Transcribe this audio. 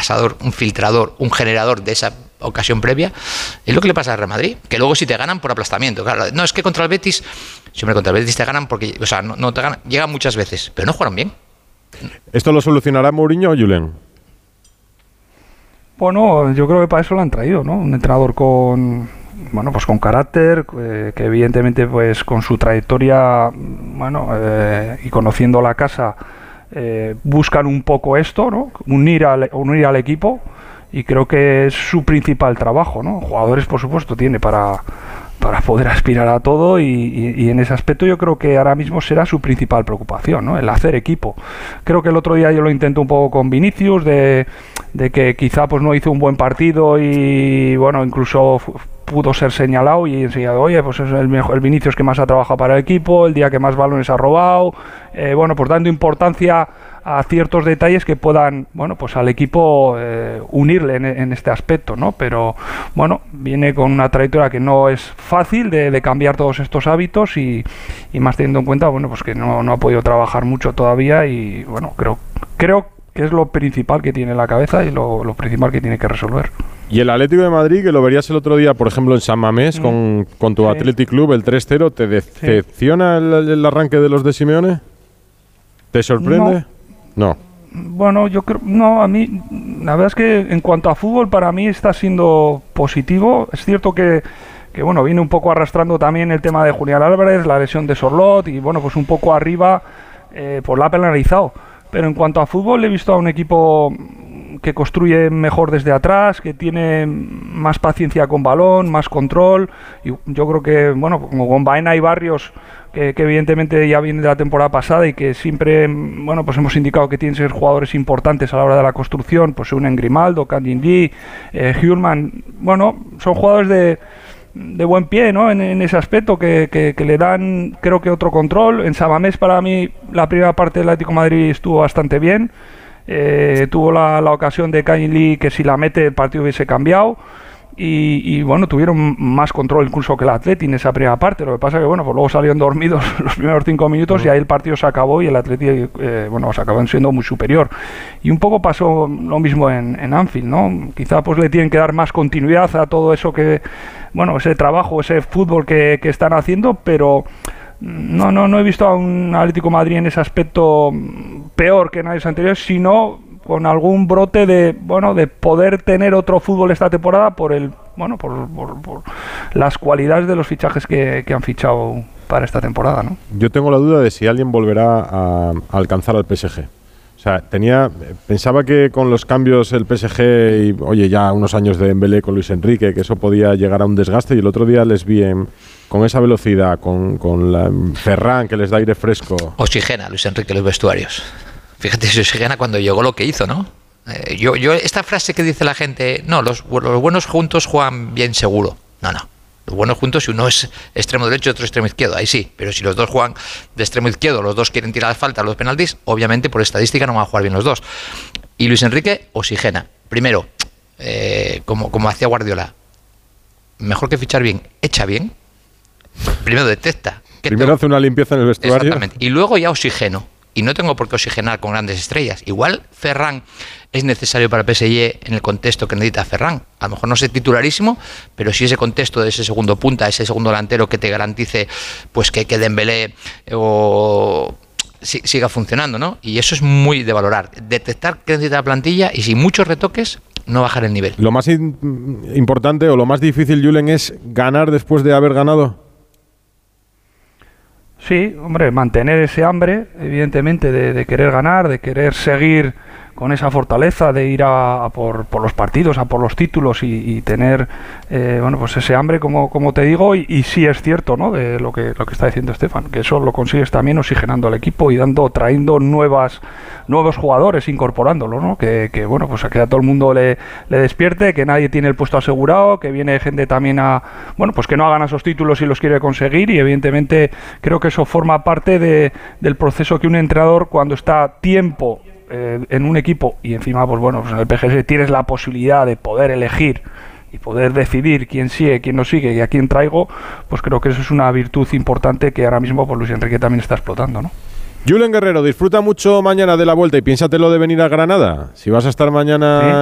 pasador, un filtrador, un generador de esa ocasión previa. Es lo que le pasa al Real Madrid, que luego si te ganan por aplastamiento, claro, no, es que contra el Betis, siempre contra el Betis te ganan porque, o sea, no te ganan, llegan muchas veces, pero no jugaron bien. ¿Esto lo solucionará Mourinho o Julen? Bueno, yo creo que para eso lo han traído, ¿no? Un entrenador con carácter, que evidentemente pues con su trayectoria, y conociendo la casa, buscan un poco esto, ¿no? Unir al equipo, y creo que es su principal trabajo, ¿no? Jugadores, por supuesto, tiene para poder aspirar a todo, y en ese aspecto yo creo que ahora mismo será su principal preocupación, ¿no? El hacer equipo. Creo que el otro día yo lo intenté un poco con Vinicius, de que quizá pues no hizo un buen partido y bueno, incluso pudo ser señalado y enseñado, oye, pues es el Vinicius que más ha trabajado para el equipo, el día que más balones ha robado, pues dando importancia a ciertos detalles que puedan, pues al equipo unirle en este aspecto, ¿no? Pero bueno, viene con una trayectoria que no es fácil de cambiar todos estos hábitos, y más teniendo en cuenta, pues que no ha podido trabajar mucho todavía, y bueno, creo que es lo principal que tiene en la cabeza y lo principal que tiene que resolver. Y el Atlético de Madrid, que lo verías el otro día, por ejemplo, en San Mamés, con tu Athletic Club, el 3-0, ¿te decepciona el arranque de los de Simeone? ¿Te sorprende? No. Bueno, yo creo, no, a mí, la verdad es que en cuanto a fútbol, para mí está siendo positivo. Es cierto que viene un poco arrastrando también el tema de Julián Álvarez, la lesión de Sorloth, y pues un poco arriba, pues la ha penalizado. Pero en cuanto a fútbol, he visto a un equipo que construye mejor desde atrás, que tiene más paciencia con balón, más control, y yo creo que, como con Baena y Barrios, que evidentemente ya viene de la temporada pasada, y que siempre, pues hemos indicado que tienen que ser jugadores importantes a la hora de la construcción, pues se unen Grimaldo, Kang-in Lee, Hjulmand, son jugadores de buen pie, ¿no? En ese aspecto, que le dan, creo que, otro control. En San Mamés, para mí, la primera parte del Atlético de Madrid estuvo bastante bien. Tuvo la ocasión de Kang-in Lee, que si la mete el partido hubiese cambiado, y tuvieron más control incluso que el Atleti en esa primera parte. Lo que pasa que pues luego salieron dormidos los primeros 5 minutos, y ahí el partido se acabó, y el Atleti se acabó siendo muy superior. Y un poco pasó lo mismo en Anfield, ¿no? Quizá pues le tienen que dar más continuidad a todo eso ese trabajo, ese fútbol que están haciendo, pero no he visto a un Atlético de Madrid en ese aspecto peor que en años anteriores, sino con algún brote de poder tener otro fútbol esta temporada por las cualidades de los fichajes que han fichado para esta temporada, ¿no? Yo tengo la duda de si alguien volverá a alcanzar al PSG. O sea, pensaba que con los cambios el PSG y, ya unos años de Dembélé con Luis Enrique, que eso podía llegar a un desgaste, y el otro día les vi con esa velocidad, con la Ferran, que les da aire fresco. Oxigena Luis Enrique los vestuarios. Fíjate si oxigena cuando llegó lo que hizo, ¿no? Yo esta frase que dice la gente, no, los buenos juntos juegan bien seguro. No. Los buenos juntos, si uno es extremo derecho y otro extremo izquierdo, ahí sí. Pero si los dos juegan de extremo izquierdo, los dos quieren tirar falta los penaltis, obviamente por estadística no van a jugar bien los dos. Y Luis Enrique oxigena. Primero, como hacía Guardiola, mejor que fichar bien, echa bien. Primero detecta. Primero hace una limpieza en el vestuario. Exactamente. Y luego ya oxigeno. Y no tengo por qué oxigenar con grandes estrellas. Igual Ferran es necesario para el PSG en el contexto que necesita Ferran. A lo mejor no sé titularísimo, pero sí ese contexto de ese segundo punta, ese segundo delantero que te garantice pues que Dembélé siga funcionando, ¿no? Y eso es muy de valorar. Detectar qué necesita la plantilla, y sin muchos retoques no bajar el nivel. Lo más importante o lo más difícil, Julen, es ganar después de haber ganado. Sí, hombre, mantener ese hambre, evidentemente, de querer ganar, de querer seguir con esa fortaleza, de ir a por los partidos, a por los títulos, y tener pues ese hambre, como te digo, y sí es cierto, ¿no?, de lo que está diciendo Estefan, que eso lo consigues también oxigenando al equipo y trayendo nuevos jugadores, incorporándolo, ¿no?, que pues a que a todo el mundo le despierte, que nadie tiene el puesto asegurado, que viene gente también pues que no hagan esos títulos y los quiere conseguir, y evidentemente creo que eso forma parte del proceso que un entrenador, cuando está tiempo en un equipo, y encima pues en el PSG tienes la posibilidad de poder elegir y poder decidir quién sigue, quién no sigue y a quién traigo, pues creo que eso es una virtud importante que ahora mismo pues Luis Enrique también está explotando, ¿no? Julen Guerrero, disfruta mucho mañana de la vuelta y piénsatelo de venir a Granada. Si vas a estar mañana... ¿Sí?